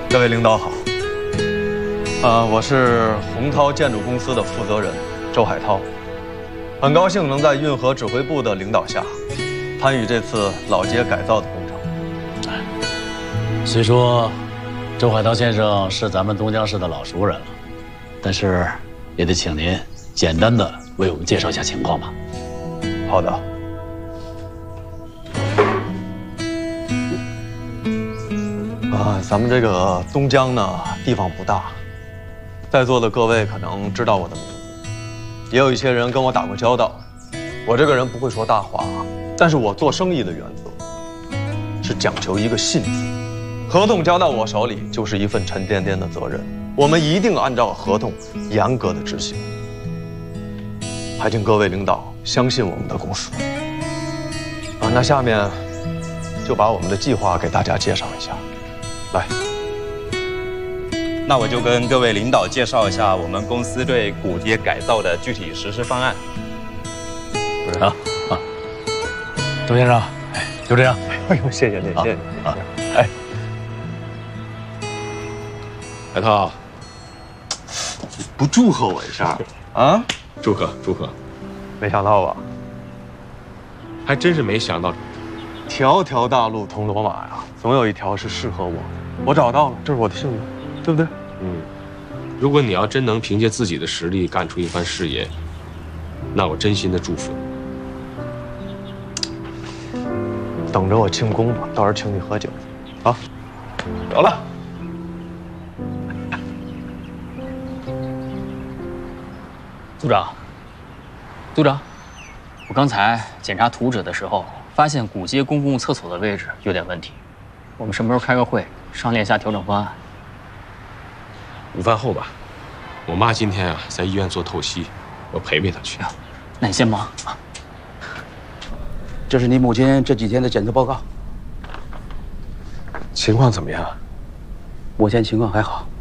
各位领导好。我是洪涛建筑公司的负责人周海涛，很高兴能在运河指挥部的领导下，参与这次老街改造的工程。 虽说周海涛先生是咱们东江市的老熟人了，但是也得请您简单的为我们介绍一下情况吧。 好的。咱们这个东江呢，地方不大，在座的各位可能知道我的名字，也有一些人跟我打过交道。我这个人不会说大话，但是我做生意的原则是讲求一个信字。合同交到我手里就是一份沉甸甸的责任，我们一定按照合同严格的执行。还请各位领导相信我们的公司。那下面就把我们的计划给大家介绍一下。来， 那我就跟各位领导介绍一下我们公司对古街改造的具体实施方案。 周先生，就这样。 哎呦，谢谢您，谢谢您。 海涛， 不祝贺我一下啊？ 祝贺祝贺！ 没想到吧？ 还真是没想到。 条条大路通罗马呀，总有一条是适合我的。我找到了，这是我的幸运，对不对？ 如果你要真能凭借自己的实力干出一番事业，那我真心的祝福你。 等着我庆功吧，到时候请你喝酒。啊，走了。 组长，我刚才检查图纸的时候，发现古街公共厕所的位置有点问题。我们什么时候开个会，商量一下调整方案？ 午饭后吧。我妈今天在医院做透析，我陪陪她去。 那你先忙啊。 这是你母亲这几天的检测报告， 情况怎么样？ 目前情况还好。